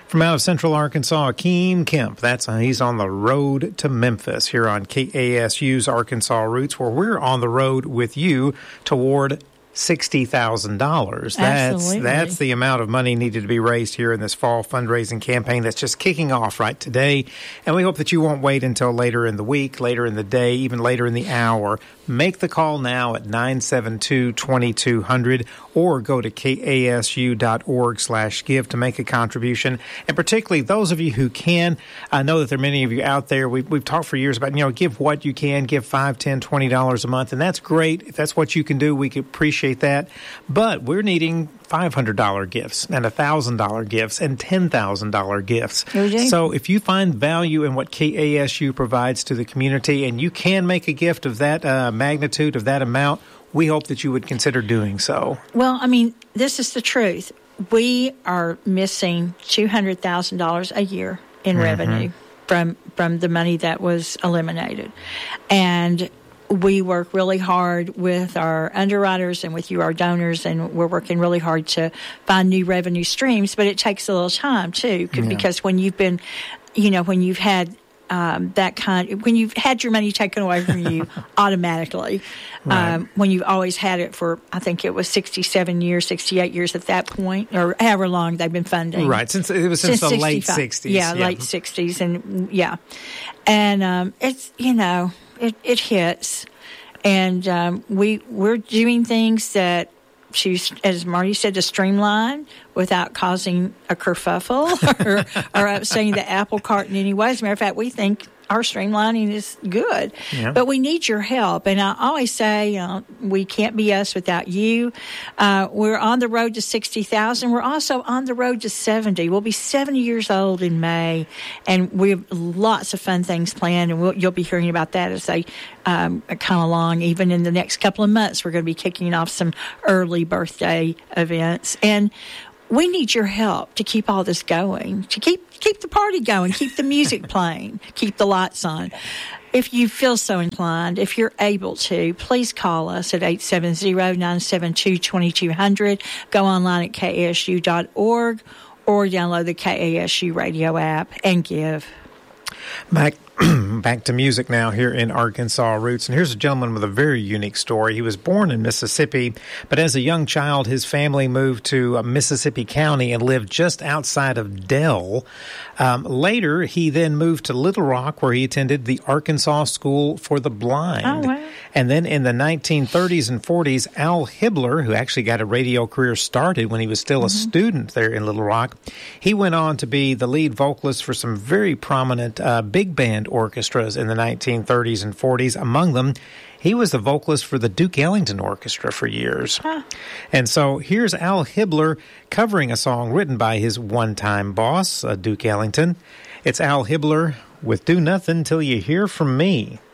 From out of Central Arkansas, Akeem Kemp. He's on the road to Memphis here on KASU's Arkansas Roots, where we're on the road with you toward $60,000. That's the amount of money needed to be raised here in this fall fundraising campaign that's just kicking off right today. And we hope that you won't wait until later in the week, later in the day, even later in the hour. Make the call now at 972-2200 or go to kasu.org/give to make a contribution. And particularly those of you who can, I know that there are many of you out there. We've talked for years about, give what you can, give $5, $10, $20 a month. And that's great. If that's what you can do, we can appreciate that. But we're needing $500 gifts and $1,000 gifts and $10,000 gifts. So if you find value in what KASU provides to the community and you can make a gift of that magnitude, of that amount, we hope that you would consider doing so. Well, this is the truth. We are missing $200,000 a year in revenue from the money that was eliminated. And we work really hard with our underwriters and with you, our donors, and we're working really hard to find new revenue streams. But it takes a little time, too, because when you've been, when you've had when you've had your money taken away from you automatically, when you've always had it for, I think it was 67 years, 68 years at that point, or however long they've been funding. Right, since the late 60s. Yeah, late 60s, and it's, it hits, and we're doing things that as Marty said, to streamline without causing a kerfuffle or upsetting the apple cart in any way. As a matter of fact, we think our streamlining is good, but we need your help. And I always say, we can't be us without you. We're on the road to 60,000. We're also on the road to 70. We'll be 70 years old in May, and we have lots of fun things planned, and you'll be hearing about that as they come along. Even in the next couple of months, we're going to be kicking off some early birthday events, and we need your help to keep all this going, to keep the party going, keep the music playing, keep the lights on. If you feel so inclined, if you're able to, please call us at 870-972-2200. Go online at kasu.org or download the KASU radio app and give. Back to music now here in Arkansas Roots. And here's a gentleman with a very unique story. He was born in Mississippi, but as a young child, his family moved to Mississippi County and lived just outside of Dell. Later, he then moved to Little Rock, where he attended the Arkansas School for the Blind. Oh, wow. And then in the 1930s and 40s, Al Hibbler, who actually got a radio career started when he was still a student there in Little Rock, he went on to be the lead vocalist for some very prominent big band orchestras in the 1930s and 40s. Among them, he was the vocalist for the Duke Ellington Orchestra for years. Huh. And so here's Al Hibbler covering a song written by his one-time boss, Duke Ellington. It's Al Hibbler with Do Nothing Till You Hear From Me.